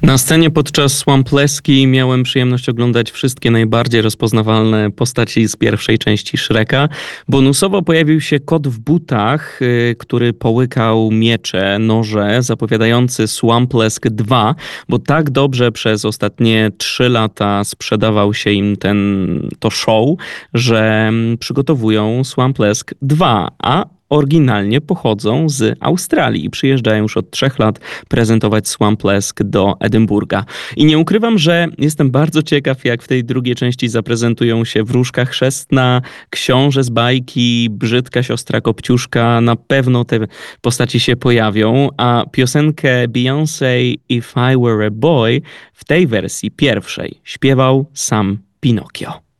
Na scenie podczas Swampleski miałem przyjemność oglądać wszystkie najbardziej rozpoznawalne postaci z pierwszej części Shreka. Bonusowo pojawił się kot w butach, który połykał miecze, noże, zapowiadający Swamplesk 2, bo tak dobrze przez ostatnie 3 lata sprzedawał się im to show, że przygotowują Swamplesk 2, a oryginalnie pochodzą z Australii i przyjeżdżają już od 3 lat prezentować Swamplesk do Edynburga. I nie ukrywam, że jestem bardzo ciekaw, jak w tej drugiej części zaprezentują się Wróżka Chrzestna, Książę z bajki, Brzydka siostra Kopciuszka. Na pewno te postaci się pojawią, a piosenkę Beyoncé If I Were a Boy w tej wersji pierwszej śpiewał sam Pinokio.